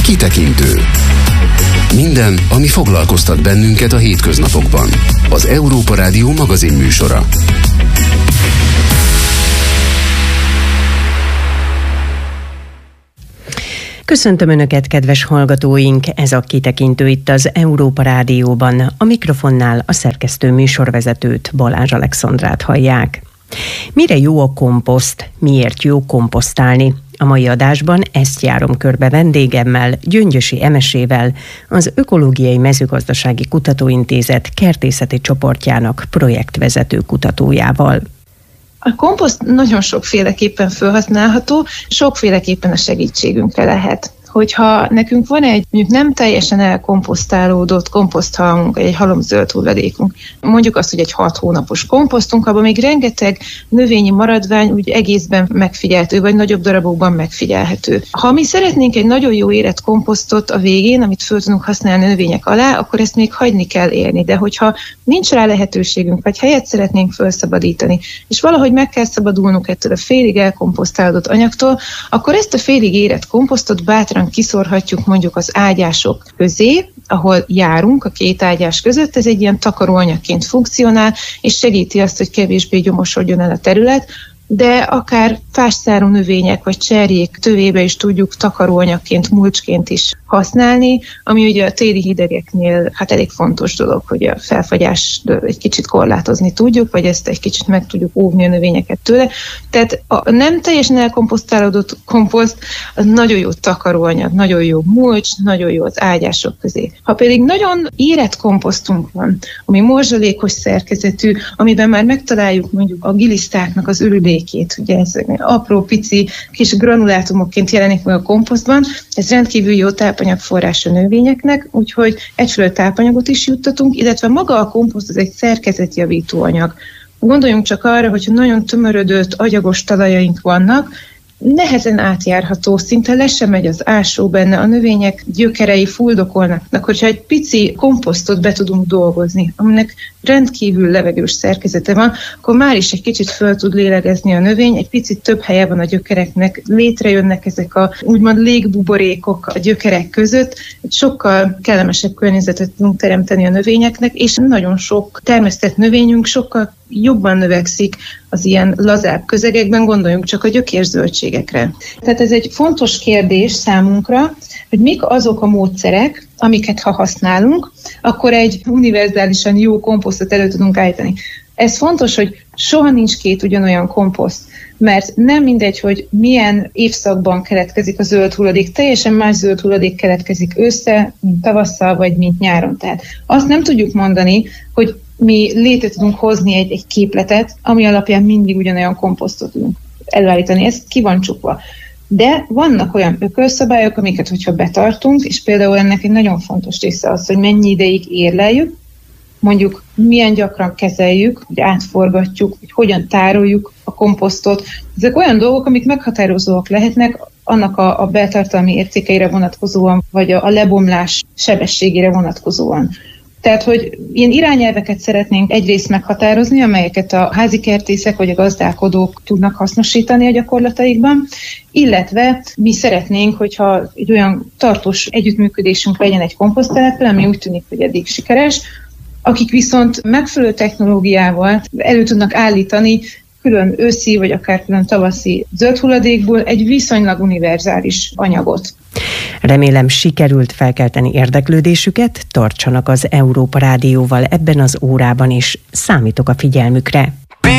Kitekintő. Minden, ami foglalkoztat bennünket a hétköznapokban. Az Európa Rádió magazinműsora. Köszöntöm Önöket, kedves hallgatóink! Ez a Kitekintő itt az Európa Rádióban. A mikrofonnál a szerkesztő műsorvezetőt, Balázs Alexandrát hallják. Mire jó a komposzt? Miért jó komposztálni? A mai adásban ezt járom körbe vendégemmel, Gyöngyösi Emesével, az Ökológiai Mezőgazdasági Kutatóintézet kertészeti csoportjának projektvezető kutatójával. A komposzt nagyon sokféleképpen felhasználható, sokféleképpen a segítségünkre lehet. Hogyha nekünk van egy mondjuk nem teljesen elkomposztálódott komposzthalmunk, egy halomzöld hulladékunk, mondjuk azt, hogy egy 6 hónapos komposztunk, abban még rengeteg növényi maradvány úgy egészben megfigyelhető, vagy nagyobb darabokban megfigyelhető. Ha mi szeretnénk egy nagyon jó érett komposztot a végén, amit föl tudunk használni a növények alá, akkor ezt még hagyni kell élni. De hogyha nincs rá lehetőségünk, vagy helyet szeretnénk felszabadítani, és valahogy meg kell szabadulnunk ettől a félig elkomposztálódott anyagtól, akkor ezt a félig érett komposztot bátran kiszórhatjuk mondjuk az ágyások közé, ahol járunk a két ágyás között, ez egy ilyen takaróanyagként funkcionál, és segíti azt, hogy kevésbé gyomosodjon el a terület, de akár fásszárú növények vagy cserjék tövébe is tudjuk takaróanyagként, mulcsként is használni, ami ugye a téli hidegeknél elég fontos dolog, hogy a felfagyást egy kicsit korlátozni tudjuk, vagy ezt egy kicsit meg tudjuk óvni a növényeket tőle. Tehát a nem teljesen elkomposztálódott komposzt az nagyon jó takaróanyag, nagyon jó mulcs, nagyon jó az ágyások közé. Ha pedig nagyon érett komposztunk van, ami morzsalékos szerkezetű, amiben már megtaláljuk mondjuk a gilisztáknak az ürülékét, ugye ez apró, pici, kis granulátumokként jelenik meg a komposztban, ez rendkívül jó tápanyagforrás a növényeknek, úgyhogy egyfelől tápanyagot is juttatunk, illetve maga a komposzt az egy szerkezetjavító anyag. Gondoljunk csak arra, hogyha nagyon tömörödött, agyagos talajaink vannak, nehezen átjárható, szinte le sem megy az ásó benne, a növények gyökerei fuldokolnak, hogyha egy pici komposztot be tudunk dolgozni, aminek rendkívül levegős szerkezete van, akkor már is egy kicsit föl tud lélegezni a növény, egy picit több helye van a gyökereknek, létrejönnek ezek a úgymond légbuborékok a gyökerek között, egy sokkal kellemesebb környezetet tudunk teremteni a növényeknek, és nagyon sok termesztett növényünk sokkal jobban növekszik az ilyen lazább közegekben, gondoljunk csak a gyökérzöldségekre. Tehát ez egy fontos kérdés számunkra, hogy mik azok a módszerek, amiket ha használunk, akkor egy univerzálisan jó komposztot elő tudunk állítani. Ez fontos, hogy soha nincs két ugyanolyan komposzt, mert nem mindegy, hogy milyen évszakban keletkezik a zöld hulladék, teljesen más zöld hulladék keletkezik ősszel, mint tavasszal, vagy mint nyáron. Tehát azt nem tudjuk mondani, hogy mi létre tudunk hozni egy képletet, ami alapján mindig ugyanolyan komposztot tudunk előállítani. Ez ki van csukva. De vannak olyan ökölszabályok, amiket, hogyha betartunk, és például ennek egy nagyon fontos része az, hogy mennyi ideig érleljük, mondjuk milyen gyakran kezeljük, hogy átforgatjuk, hogy hogyan tároljuk a komposztot. Ezek olyan dolgok, amik meghatározóak lehetnek annak a beltartalmi értékeire vonatkozóan, vagy a lebomlás sebességére vonatkozóan. Tehát, hogy ilyen irányelveket szeretnénk egyrészt meghatározni, amelyeket a házi kertészek vagy a gazdálkodók tudnak hasznosítani a gyakorlataikban, illetve mi szeretnénk, hogyha egy olyan tartós együttműködésünk legyen egy komposztteleppel, ami úgy tűnik, hogy eddig sikeres, akik viszont megfelelő technológiával elő tudnak állítani külön őszi vagy akár külön tavaszi zöld hulladékból egy viszonylag univerzális anyagot. Remélem sikerült felkelteni érdeklődésüket, tartsanak az Európa Rádióval ebben az órában is, számítok a figyelmükre.